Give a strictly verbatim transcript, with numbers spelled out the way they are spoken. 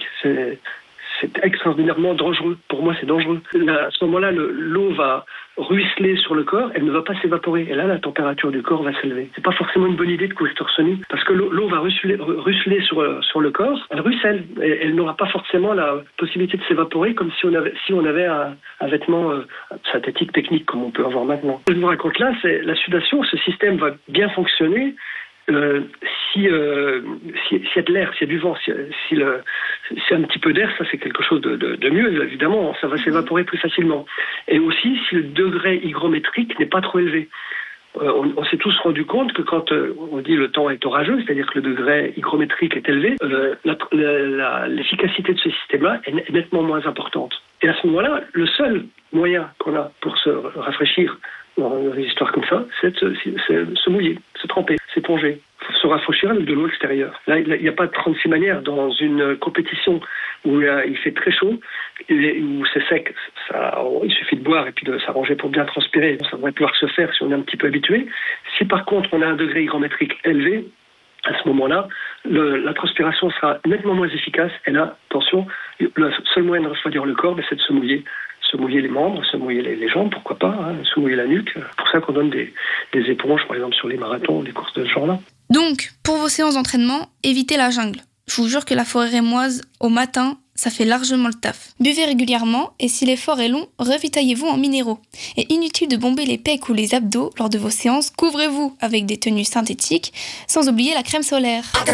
C'est, c'est extraordinairement dangereux. Pour moi, c'est dangereux. Là, à ce moment-là, le, l'eau va ruisseler sur le corps, elle ne va pas s'évaporer. Et là, la température du corps va s'élever. C'est pas forcément une bonne idée de courir torse nu, parce que l'eau, l'eau va ruisseler, ruisseler sur, sur le corps, elle ruisselle. Et elle n'aura pas forcément la possibilité de s'évaporer comme si on avait, si on avait un, un vêtement euh, synthétique technique, comme on peut avoir maintenant. Ce que je vous raconte là, c'est la sudation. Ce système va bien fonctionner Euh, si, euh, si, s'il y a de l'air, s'il y a du vent, si, si, le, si un petit peu d'air, ça c'est quelque chose de, de, de mieux, évidemment, ça va s'évaporer plus facilement. Et aussi si le degré hygrométrique n'est pas trop élevé. Euh, on, on s'est tous rendu compte que quand euh, on dit le temps est orageux, c'est-à-dire que le degré hygrométrique est élevé, euh, la, la, l'efficacité de ce système-là est nettement moins importante. Et à ce moment-là, le seul moyen qu'on a pour se rafraîchir dans des histoires comme ça, c'est de se, c'est de se mouiller, se tremper, s'éponger, se rafraîchir avec de l'eau extérieure. Là, il n'y a pas de trente-six manières. Dans une compétition où il fait très chaud, où c'est sec, ça, il suffit de boire et puis de s'arranger pour bien transpirer. Ça devrait pouvoir se faire si on est un petit peu habitué. Si par contre on a un degré hygrométrique élevé, à ce moment-là, le, la transpiration sera nettement moins efficace. Et là, attention, le seul moyen de refroidir le corps, c'est de se mouiller. Se mouiller les membres, se mouiller les, les jambes, pourquoi pas, hein, se mouiller la nuque. C'est pour ça qu'on donne des, des éponges, par exemple, sur les marathons, des courses de ce genre-là. Donc, pour vos séances d'entraînement, évitez la jungle. Je vous jure que la forêt rémoise, au matin, ça fait largement le taf. Buvez régulièrement et si l'effort est long, ravitaillez-vous en minéraux. Et inutile de bomber les pecs ou les abdos lors de vos séances, couvrez-vous avec des tenues synthétiques, sans oublier la crème solaire.